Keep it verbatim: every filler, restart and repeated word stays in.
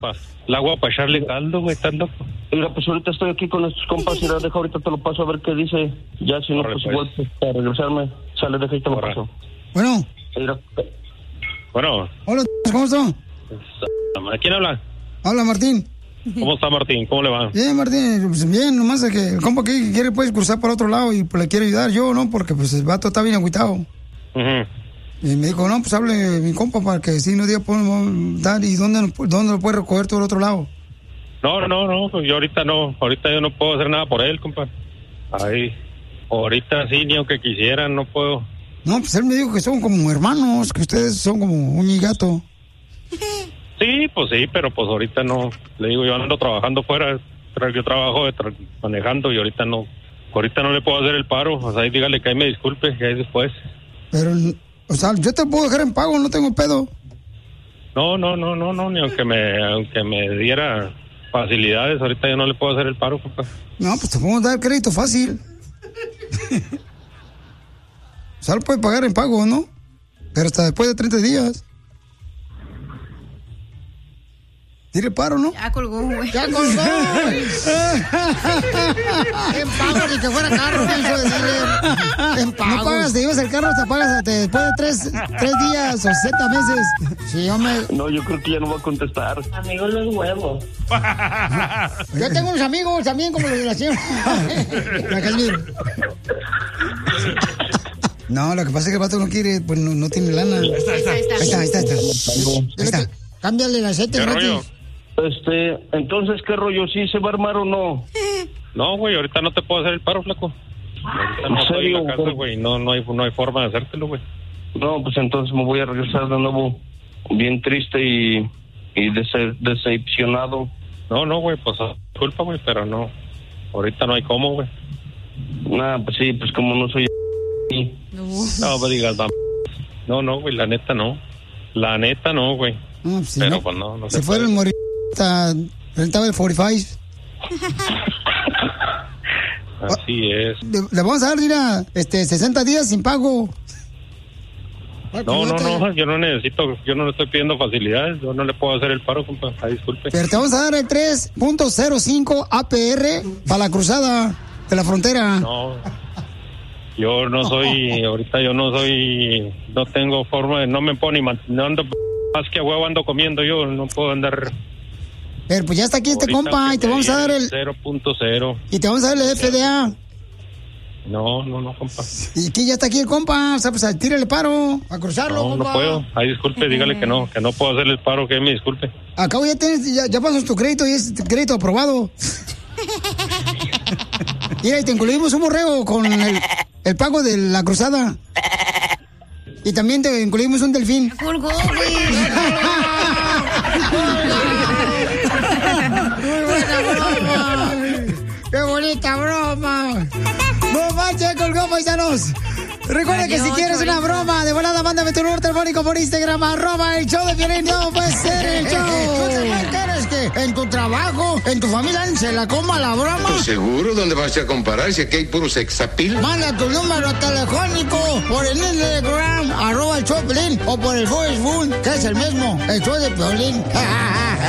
El agua para echarle caldo, güey, estás loco. Mira, pues ahorita estoy aquí con estos compas y la dejo, ahorita te lo paso a ver qué dice. Ya, si no, Corre, pues, pues igual, pues, para regresarme, sale, deja y te lo Corre. paso. Bueno. Mira. Bueno. Hola, ¿cómo están? ¿Quién habla? Habla Martín. ¿Cómo está Martín? ¿Cómo le va? Bien, Martín, pues bien, nomás es que el compa que quiere pues cruzar para otro lado y pues le quiere ayudar yo, ¿no? Porque pues el vato está bien agüitado. Uh-huh. Y me dijo, no, pues hable mi compa para que si no diga podemos dar y dónde, dónde lo puede recoger todo el otro lado. No, no, no, pues yo ahorita no, ahorita yo no puedo hacer nada por él, compa. Ahí, ahorita sí, ni aunque quisiera, no puedo. No, pues él me dijo que son como hermanos, que ustedes son como un y gato. Sí, pues sí, pero pues ahorita no. Le digo, yo ando trabajando fuera, yo trabajo de tra- manejando y ahorita no, ahorita no le puedo hacer el paro. O sea, ahí dígale que ahí me disculpe, que ahí después. Pero, o sea, yo te puedo dejar en pago, no tengo pedo. No, no, no, no, no, ni aunque me, aunque me diera facilidades, ahorita yo no le puedo hacer el paro, compa. No, pues te podemos dar crédito fácil. O sea, lo puede pagar en pago, ¿no? Pero hasta después de treinta días. Tire paro, ¿no? Ya colgó, güey. ¡Ya colgó! En pago, ni que fuera carro, pienso decirle. En pago. No pagas, te llevas el carro, te pagas hasta después de tres, tres días o sesenta meses. Sí, hombre. No, yo creo que ya no va a contestar. Amigo, los huevos. Yo tengo unos amigos también como los de la señora. La Casimiro. No, lo que pasa es que el vato no quiere, pues no, no tiene lana. Ahí está, ahí está. Ahí está, ahí está. Ahí está. Ahí está. Cámbiale el aceite, ¿Qué gratis. rollo? Este, entonces, ¿qué rollo? ¿Sí se va a armar o no? No, güey, ahorita no te puedo hacer el paro, flaco. Ahorita no ¿En estoy en la serio? casa, güey, no, no hay, no hay forma de hacértelo, güey. No, pues entonces me voy a regresar de nuevo bien triste y, y dece- decepcionado. No, no, güey, pues disculpa, güey, pero no. Ahorita no hay cómo, güey. Nah, pues sí, pues como no soy... No, me digas, mam- no, no, güey, la neta no. La neta no, güey. No, pues, Pero no. pues no, no Se se fueron puede. el morita, rentaba el cuarenta y cinco. Así es. Le, le vamos a dar, mira, este, sesenta días sin pago. No, no, no, yo no necesito, yo no le estoy pidiendo facilidades, yo no le puedo hacer el paro, compa, ay, disculpe. Pero te vamos a dar el tres punto cero cinco A P R para la cruzada de la frontera. No, yo no soy, ahorita yo no soy, no tengo forma de, no me puedo ni, man- no ando, más que a huevo ando comiendo yo, no puedo andar. Pero pues ya está aquí este ahorita compa que y te me vamos a dar digan el... cero punto cero. Y te vamos a dar el F D A. No, no, no, compa. Y aquí ya está aquí el compa, o sea, pues tírale paro, a cruzarlo, No, compa. no puedo. Ay, disculpe, dígale que no, que no puedo hacerle el paro, que me disculpe. Acabo ya tienes, ya, ya pasas tu crédito y es crédito aprobado. Mira, y te incluimos un borrego con el, el pago de la cruzada. Y también te incluimos un delfín. Colgó, güey. Muy buena broma. ¡Qué bonita broma! ¡No manches, colgó, paisanos! Recuerda que si Adiós, quieres una chorizo. broma, de volada, mándame tu número telefónico por Instagram, arroba el show de Piolín, no puede ser el show. ¿Tú también quieres que en tu trabajo, en tu familia, se la coma la broma? Pues seguro, ¿dónde vas a comparar si aquí hay puro sexapil? Manda tu número telefónico por el Instagram, arroba el show de Piolín, o por el Facebook, que es el mismo, el show de Piolín.